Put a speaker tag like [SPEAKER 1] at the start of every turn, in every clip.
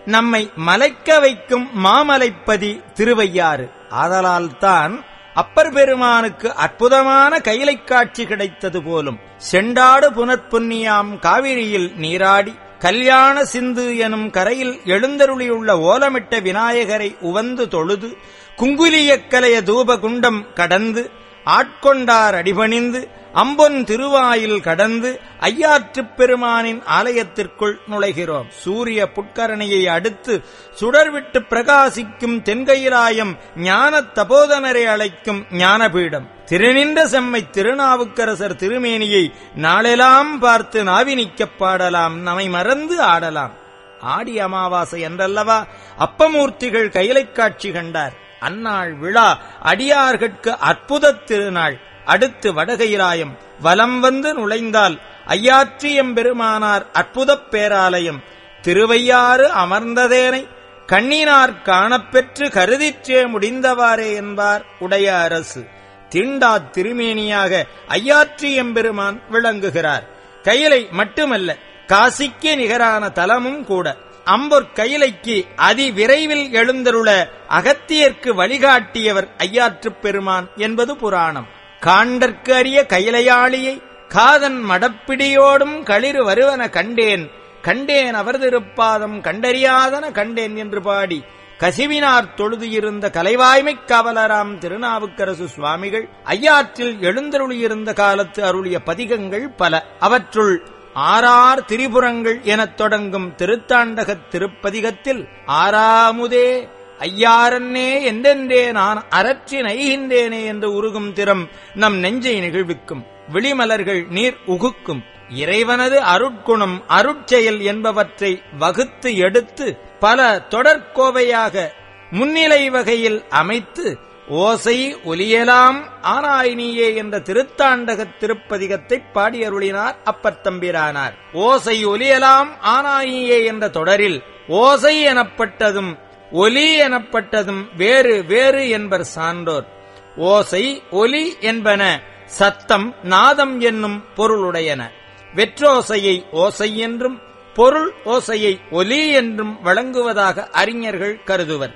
[SPEAKER 1] நம்மை மலைக்க வைக்கும் மாமலைப்பதி திருவையாறு. ஆதலால்தான் அப்பர் பெருமானுக்கு அற்புதமான கைலை காட்சி கிடைத்தது போலும். செண்டாடு புனற்பொன்னியாம் காவிரியில் நீராடி கல்யாண சிந்து எனும் கரையில் எழுந்தருளியுள்ள ஓலமிட்ட விநாயகரை உவந்து தொழுது குங்குலியக்கலைய தூபகுண்டம் கடந்து ஆட்கொண்டார் அடிபணிந்து அம்பொன் திருவாயில் கடந்து ஐயாற்றுப் பெருமானின் ஆலயத்திற்குள் நுழைகிறோம். சூரிய புட்கரணையை அடுத்து சுடர்விட்டு பிரகாசிக்கும் தென்கையிலாயம் ஞான தபோதனரை அழைக்கும் ஞானபீடம். திருநின்ற செம்மை திருநாவுக்கரசர் திருமேனியை நாளெல்லாம் பார்த்து நாவினிக்கப் பாடலாம், நம்மை மறந்து ஆடலாம். ஆடி அமாவாசை என்றல்லவா அப்பமூர்த்திகள் கைலை காட்சி கண்டார். அந்நாள் விழா அடியார்கட்கு அற்புத திருநாள். அடுத்து வடகையிலாயம் வலம் வந்து நுழைந்தால் ஐயாற்றியம்பெருமானார் அற்புதப் பேராலயம். திருவையாறு அமர்ந்ததேனை கண்ணினார் காணப்பெற்று கருதிற்றே முடிந்தவாறே என்பார் உடைய அரசு. தீண்டா திருமேனியாக ஐயாற்றியம்பெருமான் விளங்குகிறார். கையிலை மட்டுமல்ல, காசிக்கு நிகரான தலமும் கூட. அம்பொற் கையிலைக்கு அதிவிரைவில் எழுந்தருள அகத்தியர்க்கு வழிகாட்டியவர் ஐயாற்றுப் பெருமான் என்பது புராணம். காண்டற்கு அரிய கையிலையாளியை காதன் மடப்பிடியோடும் களிறு வருவன கண்டேன், கண்டேன் அவர் திருப்பாதம் கண்டறியாதன கண்டேன் என்று பாடி கசிவினார் தொழுது இருந்த கலைவாய்மைக் காவலராம் திருநாவுக்கரசு சுவாமிகள் ஐயாற்றில் எழுந்தருளியிருந்த காலத்து அருளிய பதிகங்கள் பல. அவற்றுள் ஆறார் திரிபுரங்கள் எனத் தொடங்கும் திருத்தாண்டகத் திருப்பதிகத்தில் ஆறாமுதே ஐயாரன்னே என்றென்றே நான் அரற்றி நைகின்றேனே என்று உருகும் திறம் நம் நெஞ்சை நிகழ்விக்கும். விழிமலர்கள் நீர் உகுக்கும். இறைவனது அருட்குணம் அருட்செயல் என்பவற்றை வகுத்து எடுத்து பல தொடர்கோவையாக முன்னிலை வகையில் அமைத்து ஓசை ஒலியலாம் ஆனாயினியே என்ற திருத்தாண்டகத் திருப்பதிகத்தை பாடியருளினார் அப்பத்தம்பிரானார். ஓசை ஒலியலாம் ஆனாயினியே என்ற தொடரில் ஓசை எனப்பட்டதும் ஒலி எனப்பட்டதும் வேறு வேறு என்பர் சான்றோர். ஓசை ஒலி என்பன சத்தம் நாதம் என்னும் பொருளுடையன. வெற்றோசையை ஓசை என்றும் பொருள் ஓசையை ஒலி என்றும் வழங்குவதாக அறிஞர்கள் கருதுவர்.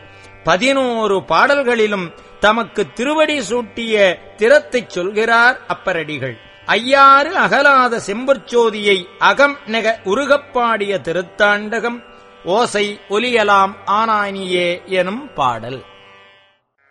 [SPEAKER 1] 11 பாடல்களிலும் தமக்கு திருவடி சூட்டிய திறத்தைச் சொல்கிறார் அப்பரடிகள். ஐயாறு அகலாத செம்பொற்சோதியை அகம் நெக உருகப்பாடிய திருத்தாண்டகம் ஓசை ஒலியலாம் ஆனாயினியே எனும் பாடல்.